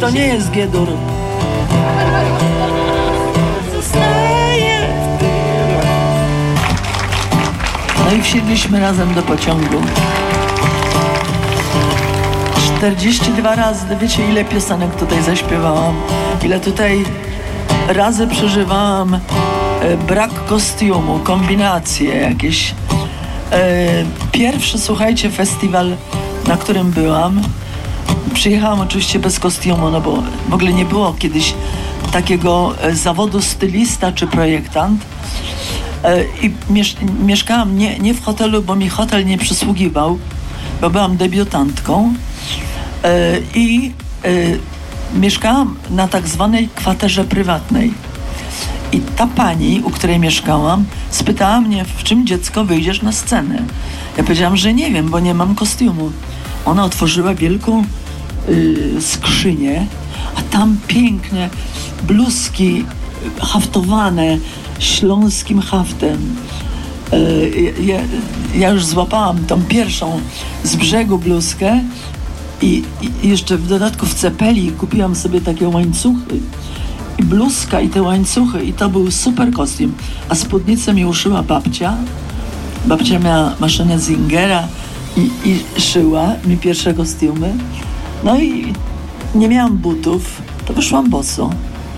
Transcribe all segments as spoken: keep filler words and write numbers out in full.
to nie jest G-dur. No i wsiedliśmy razem do pociągu. czterdzieści dwa razy, wiecie ile piosenek tutaj zaśpiewałam, ile tutaj razy przeżywałam e, brak kostiumu, kombinacje jakieś. E, pierwszy, słuchajcie, festiwal, na którym byłam, przyjechałam oczywiście bez kostiumu, no bo w ogóle nie było kiedyś takiego e, zawodu stylista czy projektant. E, I miesz- mieszkałam nie, nie w hotelu, bo mi hotel nie przysługiwał, bo byłam debiutantką. I y, mieszkałam na tak zwanej kwaterze prywatnej. I ta pani, u której mieszkałam, spytała mnie, w czym dziecko wyjdziesz na scenę. Ja powiedziałam, że nie wiem, bo nie mam kostiumu. Ona otworzyła wielką y, skrzynię, a tam piękne bluzki haftowane śląskim haftem. Y, ja, ja już złapałam tą pierwszą z brzegu bluzkę. I, I jeszcze w dodatku w Cepeli kupiłam sobie takie łańcuchy i bluzka i te łańcuchy i to był super kostium. A spódnicę mi uszyła babcia. Babcia miała maszynę Zingera i, i szyła mi pierwsze kostiumy. No i nie miałam butów, to wyszłam boso.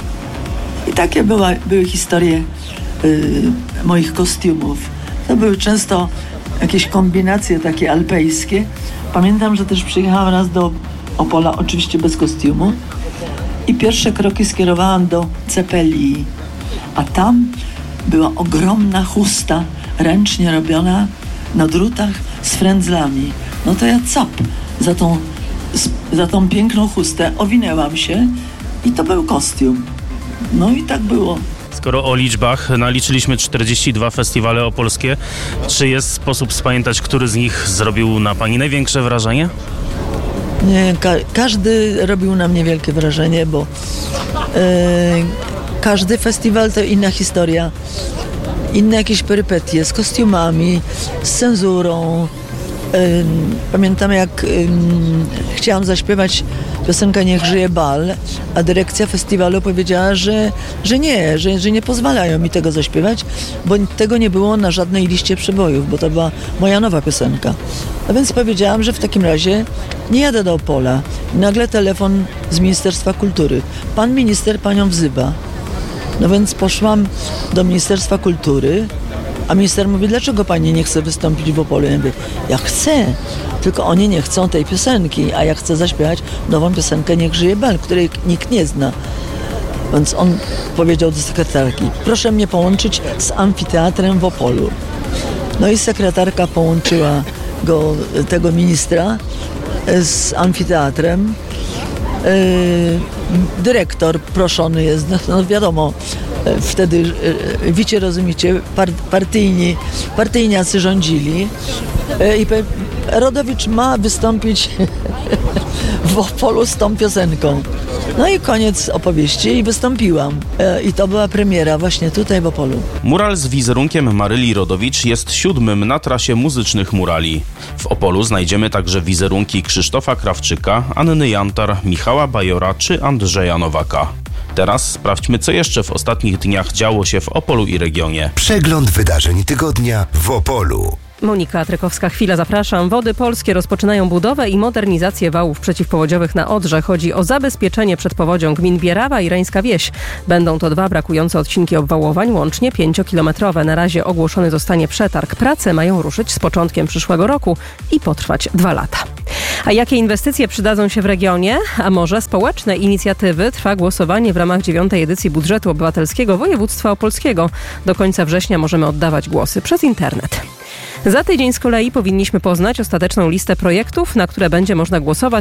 I takie była, były historie y, moich kostiumów. To były często jakieś kombinacje takie alpejskie. Pamiętam, że też przyjechałam raz do Opola, oczywiście bez kostiumu, i pierwsze kroki skierowałam do Cepeli, a tam była ogromna chusta, ręcznie robiona na drutach z frędzlami. No to ja cap za tą, za tą piękną chustę owinęłam się i to był kostium. No i tak było. Skoro o liczbach, naliczyliśmy czterdzieści dwa festiwale opolskie, czy jest sposób spamiętać, który z nich zrobił na pani największe wrażenie? Nie, ka- każdy robił na mnie wielkie wrażenie, bo e, każdy festiwal to inna historia, inne jakieś perypetie z kostiumami, z cenzurą. E, pamiętam, jak e, chciałam zaśpiewać piosenkę Niech żyje bal, a dyrekcja festiwalu powiedziała, że, że nie, że, że nie pozwalają mi tego zaśpiewać, bo tego nie było na żadnej liście przebojów, bo to była moja nowa piosenka. A więc powiedziałam, że w takim razie nie jadę do Opola. I nagle telefon z Ministerstwa Kultury. Pan minister panią wzywa. No więc poszłam do Ministerstwa Kultury, a minister mówi, dlaczego pani nie chce wystąpić w Opolu? Ja mówię, ja chcę, tylko oni nie chcą tej piosenki, a ja chcę zaśpiewać nową piosenkę Niech żyje bal, której nikt nie zna. Więc on powiedział do sekretarki, proszę mnie połączyć z amfiteatrem w Opolu. No i sekretarka połączyła go, tego ministra z amfiteatrem. Yy, dyrektor proszony jest, no, no wiadomo, wtedy, yy, wiecie, rozumiecie, par, partyjni, partyjniacy rządzili yy, i pe, Rodowicz ma wystąpić w Opolu z tą piosenką. No i koniec opowieści i wystąpiłam. E, I to była premiera właśnie tutaj w Opolu. Mural z wizerunkiem Maryli Rodowicz jest siódmym na trasie muzycznych murali. W Opolu znajdziemy także wizerunki Krzysztofa Krawczyka, Anny Jantar, Michała Bajora czy Andrzeja Nowaka. Teraz sprawdźmy, co jeszcze w ostatnich dniach działo się w Opolu i regionie. Przegląd wydarzeń tygodnia w Opolu. Monika Trykowska-Chwila, zapraszam. Wody Polskie rozpoczynają budowę i modernizację wałów przeciwpowodziowych na Odrze. Chodzi o zabezpieczenie przed powodzią gmin Bierawa i Rańska Wieś. Będą to dwa brakujące odcinki obwałowań, łącznie pięciokilometrowe. Na razie ogłoszony zostanie przetarg. Prace mają ruszyć z początkiem przyszłego roku i potrwać dwa lata. A jakie inwestycje przydadzą się w regionie? A może społeczne inicjatywy? Trwa głosowanie w ramach dziewiątej edycji budżetu obywatelskiego województwa opolskiego. Do końca września możemy oddawać głosy przez internet. Za tydzień z kolei powinniśmy poznać ostateczną listę projektów, na które będzie można głosować